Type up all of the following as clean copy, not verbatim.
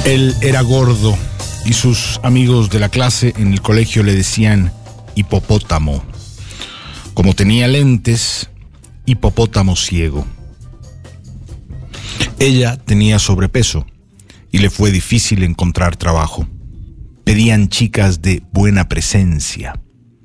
Él era gordo y sus amigos de la clase en el colegio le decían hipopótamo. Como tenía lentes, hipopótamo ciego. Ella tenía sobrepeso y le fue difícil encontrar trabajo. Pedían chicas de buena presencia.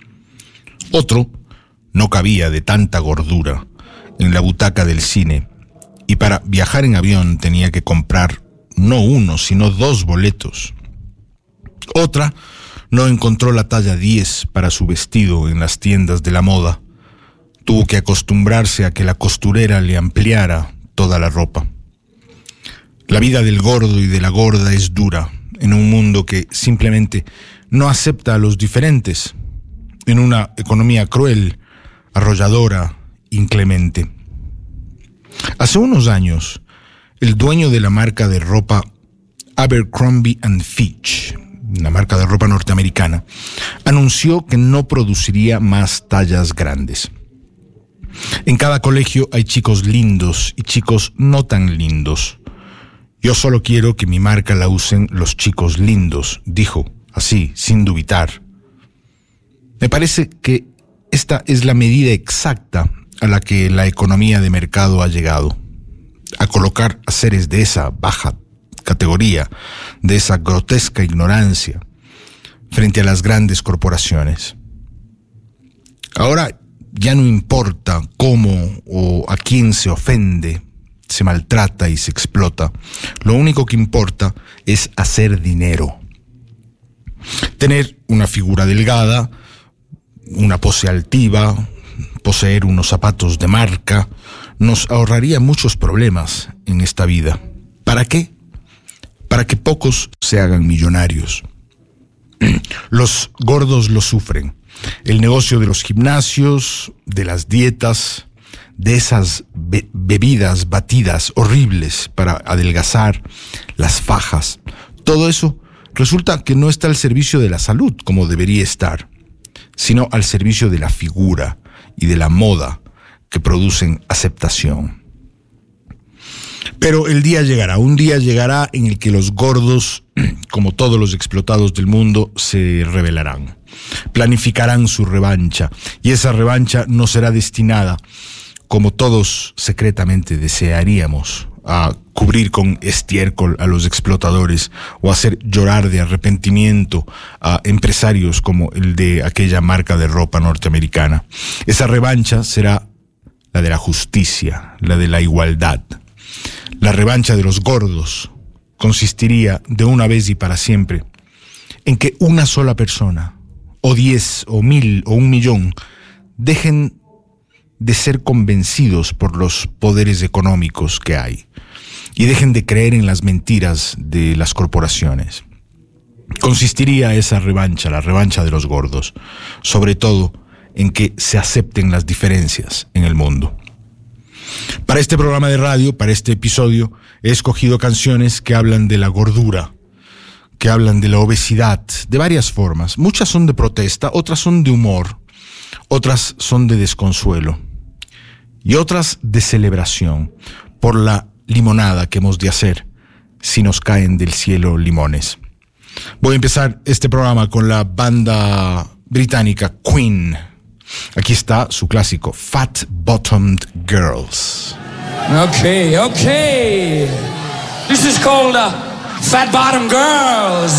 Otro no cabía de tanta gordura en la butaca del cine y para viajar en avión tenía que comprar no uno, sino 2 boletos. Otra no encontró la talla 10 para su vestido en las tiendas de la moda. Tuvo que acostumbrarse a que la costurera le ampliara toda la ropa. La vida del gordo y de la gorda es dura en un mundo que simplemente no acepta a los diferentes, en una economía cruel, arrolladora, inclemente. Hace unos años, el dueño de la marca de ropa Abercrombie & Fitch, una marca de ropa norteamericana, anunció que no produciría más tallas grandes. En cada colegio hay chicos lindos y chicos no tan lindos. Yo solo quiero que mi marca la usen los chicos lindos, dijo, así, sin dubitar. Me parece que esta es la medida exacta a la que la economía de mercado ha llegado. A colocar a seres de esa baja categoría, de esa grotesca ignorancia, frente a las grandes corporaciones. Ahora ya no importa cómo o a quién se ofende, se maltrata y se explota. Lo único que importa es hacer dinero. Tener una figura delgada, una pose altiva, poseer unos zapatos de marca, nos ahorraría muchos problemas en esta vida. ¿Para qué? Para que pocos se hagan millonarios. Los gordos lo sufren. El negocio de los gimnasios, de las dietas, de esas bebidas batidas horribles para adelgazar, las fajas, todo eso resulta que no está al servicio de la salud como debería estar, sino al servicio de la figura y de la moda que producen aceptación. Pero el día llegará, un día llegará en el que los gordos, como todos los explotados del mundo, se rebelarán, planificarán su revancha, y esa revancha no será destinada, como todos secretamente desearíamos, a cubrir con estiércol a los explotadores o hacer llorar de arrepentimiento a empresarios como el de aquella marca de ropa norteamericana. Esa revancha será la de la justicia, la de la igualdad. La revancha de los gordos consistiría de una vez y para siempre en que una sola persona, o 10, o 1000, o 1.000.000, dejen de ser convencidos por los poderes económicos que hay y dejen de creer en las mentiras de las corporaciones. Consistiría esa revancha, la revancha de los gordos, sobre todo en que se acepten las diferencias en el mundo. Para este programa de radio, para este episodio, he escogido canciones que hablan de la gordura, que hablan de la obesidad, de varias formas. Muchas son de protesta, otras son de humor, otras son de desconsuelo y otras de celebración por la limonada que hemos de hacer si nos caen del cielo limones. Voy a empezar este programa con la banda británica Queen. Aquí está su clásico, Fat Bottomed Girls. Okay. This is called Fat Bottom Girls.